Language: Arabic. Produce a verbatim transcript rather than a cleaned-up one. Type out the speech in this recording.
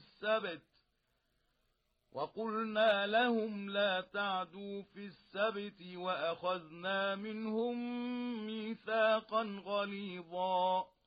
السبت وقلنا لهم لا تعدوا في السبت وأخذنا منهم ميثاقا غليظا